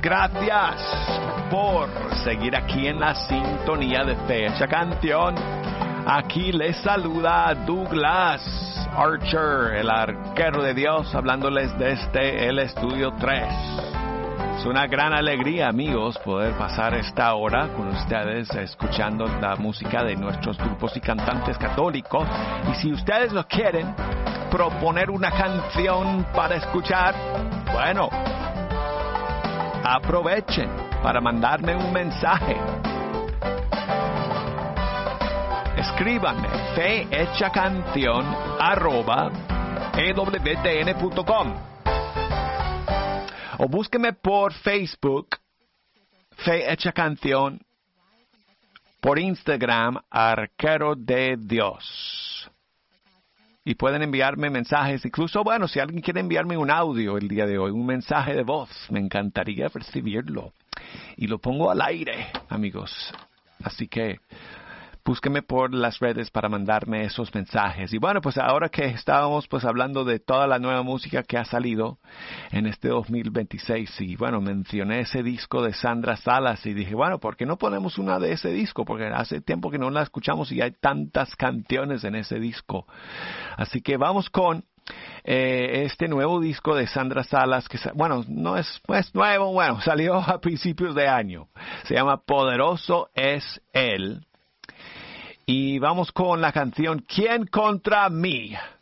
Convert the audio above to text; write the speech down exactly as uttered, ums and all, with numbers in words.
gracias por seguir aquí en la sintonía de Fecha Canción. Aquí les saluda Douglas Archer, el arquero de Dios, hablándoles desde el estudio tres. Es una gran alegría, amigos, poder pasar esta hora con ustedes escuchando la música de nuestros grupos y cantantes católicos. Y si ustedes lo quieren, proponer una canción para escuchar, bueno, aprovechen para mandarme un mensaje. Escríbanme fehechacanción arroba e w t n punto com o búsqueme por Facebook, Fe Hecha Canción, por Instagram, Arquero de Dios. Y pueden enviarme mensajes, incluso, bueno, si alguien quiere enviarme un audio el día de hoy, un mensaje de voz, me encantaría recibirlo. Y lo pongo al aire, amigos. Así que búsqueme por las redes para mandarme esos mensajes. Y bueno, pues ahora que estábamos pues hablando de toda la nueva música que ha salido en este dos mil veintiséis, y bueno, mencioné ese disco de Sandra Salas y dije, bueno, ¿por qué no ponemos una de ese disco? Porque hace tiempo que no la escuchamos y hay tantas canciones en ese disco. Así que vamos con eh, este nuevo disco de Sandra Salas, que bueno, no es, no es nuevo, bueno, salió a principios de año. Se llama Poderoso es Él. Y vamos con la canción ¿Quién contra mí?